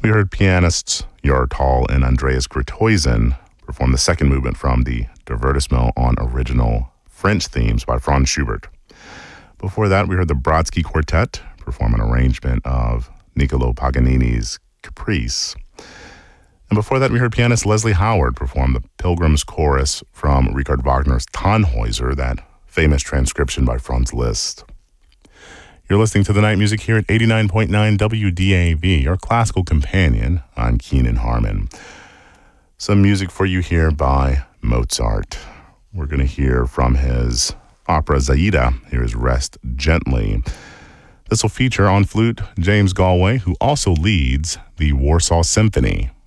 We heard pianists Jörg Hall and Andreas Gruithuisen perform the second movement from the Divertissement on original French themes by Franz Schubert. Before that, we heard the Brodsky Quartet perform an arrangement of Niccolo Paganini's Caprice. And before that, we heard pianist Leslie Howard perform the Pilgrim's Chorus from Richard Wagner's Tannhäuser, that famous transcription by Franz Liszt. You're listening to the night music here at 89.9 WDAV, your classical companion on Keenan Harmon. Some music for you here by Mozart. We're going to hear from his opera Zaida. Here is Rest Gently. This will feature on flute James Galway, who also leads the Warsaw Symphony.